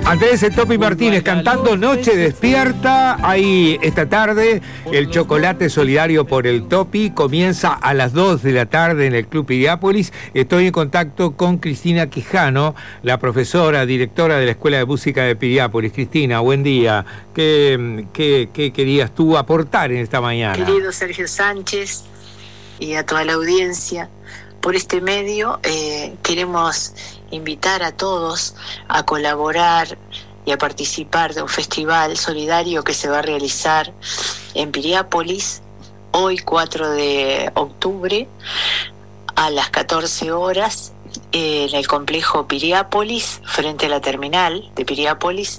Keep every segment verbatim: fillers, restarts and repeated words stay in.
Andrés el Topi Martínez cantando Noche Despierta. Ahí esta tarde el chocolate solidario por el Topi comienza a las dos de la tarde en el Club Piriápolis. Estoy en contacto con Cristina Quijano, la profesora, directora de la Escuela de Música de Piriápolis. Cristina, buen día. ¿Qué, qué, qué querías tú aportar en esta mañana? Querido Sergio Sánchez y a toda la audiencia, por este medio eh, queremos invitar a todos a colaborar y a participar de un festival solidario que se va a realizar en Piriápolis hoy cuatro de octubre a las catorce horas eh, en el complejo Piriápolis frente a la terminal de Piriápolis,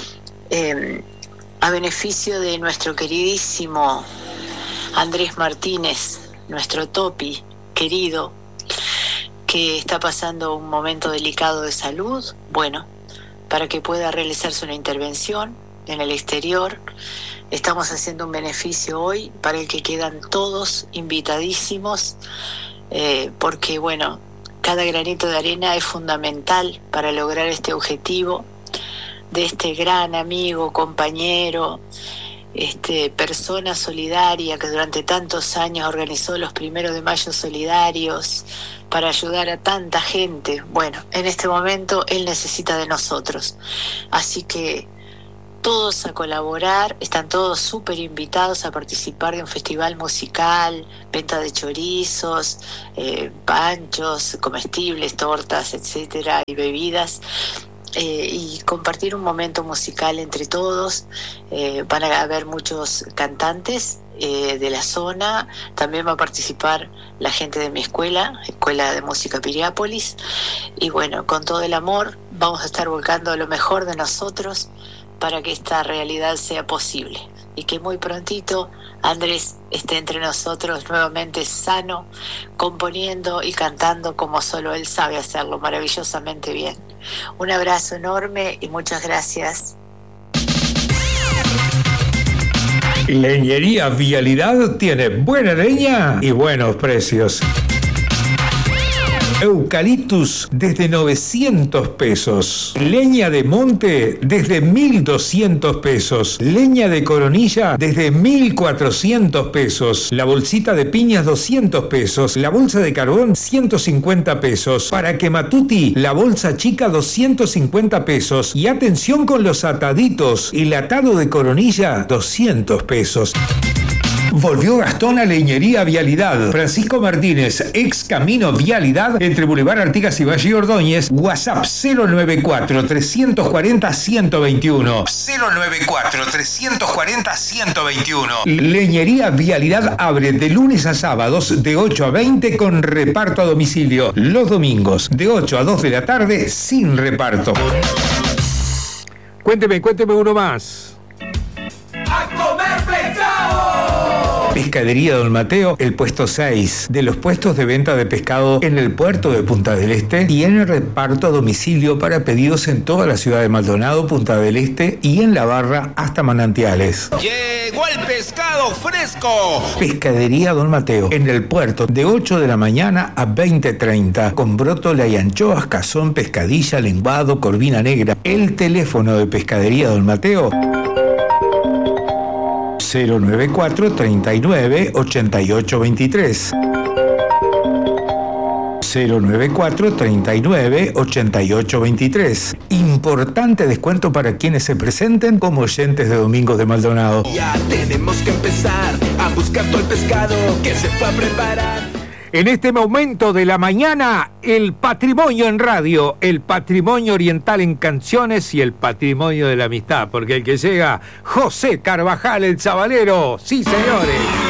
eh, a beneficio de nuestro queridísimo Andrés Martínez, nuestro Topi querido, que está pasando un momento delicado de salud, bueno, para que pueda realizarse una intervención en el exterior. Estamos haciendo un beneficio hoy para el que quedan todos invitadísimos, eh, porque, bueno, cada granito de arena es fundamental para lograr este objetivo de este gran amigo, compañero, este, persona solidaria que durante tantos años organizó los primeros de mayo solidarios para ayudar a tanta gente. Bueno, en este momento él necesita de nosotros, así que todos a colaborar, están todos súper invitados a participar de un festival musical, venta de chorizos, eh, panchos, comestibles, tortas, etcétera, y bebidas. Eh, y compartir un momento musical entre todos. Eh, van a haber muchos cantantes eh, de la zona, también va a participar la gente de mi escuela, Escuela de Música Piriápolis, y bueno, con todo el amor vamos a estar volcando lo mejor de nosotros para que esta realidad sea posible y que muy prontito Andrés esté entre nosotros nuevamente sano, componiendo y cantando como solo él sabe hacerlo maravillosamente bien. Un abrazo enorme y muchas gracias. Leñería Vialidad tiene buena leña y buenos precios. Eucaliptus desde novecientos pesos. Leña de monte desde mil doscientos pesos. Leña de coronilla desde mil cuatrocientos pesos. La bolsita de piñas doscientos pesos. La bolsa de carbón ciento cincuenta pesos. Para Quematuti, la bolsa chica doscientos cincuenta pesos. Y atención con los ataditos. El atado de coronilla doscientos pesos. Volvió Gastón a Leñería Vialidad. Francisco Martínez, ex Camino Vialidad, entre Boulevard Artigas y Valle Ordóñez. WhatsApp cero noventa y cuatro, trescientos cuarenta, ciento veintiuno. cero noventa y cuatro, trescientos cuarenta, ciento veintiuno. Leñería Vialidad abre de lunes a sábados de ocho a veinte con reparto a domicilio. Los domingos de ocho a dos de la tarde sin reparto. Cuénteme, cuénteme uno más. Pescadería Don Mateo, el puesto seis de los puestos de venta de pescado en el puerto de Punta del Este y en el reparto a domicilio para pedidos en toda la ciudad de Maldonado, Punta del Este y en La Barra hasta Manantiales. ¡Llegó el pescado fresco! Pescadería Don Mateo, en el puerto de ocho de la mañana a veinte treinta, con brótola y anchoas, cazón, pescadilla, lenguado, corvina negra. El teléfono de Pescadería Don Mateo cero noventa y cuatro, treinta y nueve, ochenta y ocho veintitrés. cero noventa y cuatro, treinta y nueve, ochenta y ocho veintitrés. Importante descuento para quienes se presenten como oyentes de Domingos de Maldonado. Ya tenemos que empezar a buscar todo el pescado que se fue a preparar. En este momento de la mañana, el patrimonio en radio, el patrimonio oriental en canciones y el patrimonio de la amistad, porque el que llega, José Carvajal, el Sabalero. Sí, señores.